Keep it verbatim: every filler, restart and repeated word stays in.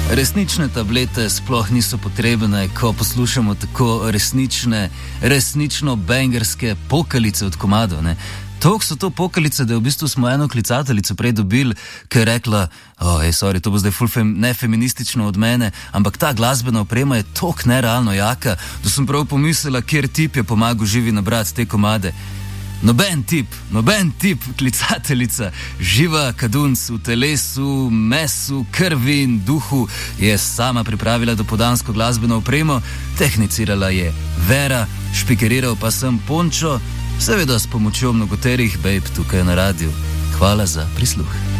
Resnične tablete sploh niso potrebne, ko poslušamo tako resnične, resnično bangerske pokalice od komadov, ne. Tok so to pokalice, da v bistvu smo eno klicateljico prej dobili, ki je rekla, oh, ej, sorry, to bo zdaj ful fem, nefeministično od mene, ampak ta glasbena oprema je tok nerealno jaka, da sem prav pomislila, kjer tip je pomagal živi nabrati te komade. Noben tip, noben tip, klicateljica, živa kadunc v telesu, mesu, krvi in duhu je sama pripravila dopoldansko glasbeno opremo, tehnicirala je Vera, špikeriral pa sem Pončo, seveda s pomočjo mnogoterih bejb tukaj na radiju. Hvala za prisluh.